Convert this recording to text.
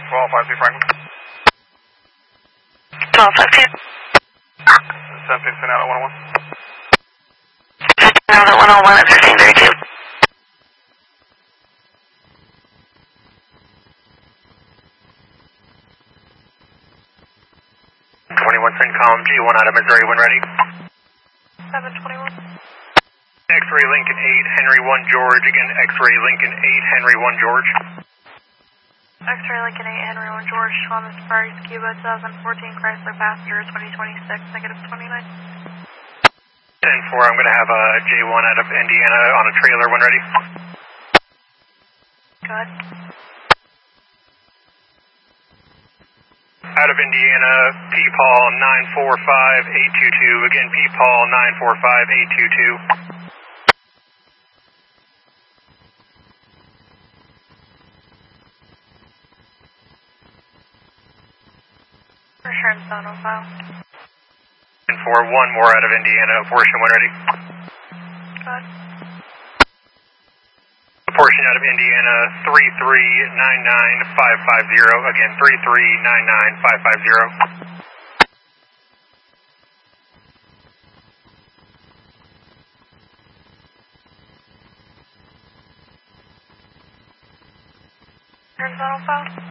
1252 Franklin. 1252. 715 out at 101. 15 out at 101 at 1332. 21 CENTCOM, G1 out of Missouri when ready. 721. X-ray Lincoln 8, Henry 1 George, again X-ray Lincoln 8, Henry 1 George. X-ray Lincoln 8, Henry 1 George, Columbus, Paris, Cuba, 2014 Chrysler Passenger, 2026, negative 29. 10-4, I'm going to have a J1 out of Indiana on a trailer when ready. Go ahead. Out of Indiana, P-Paul 945-822, again P-Paul 945-822. Return zone on file. And for one more out of Indiana, portion when ready. Go ahead. Portion out of Indiana, 3399550, again 3399550. Return zone on file.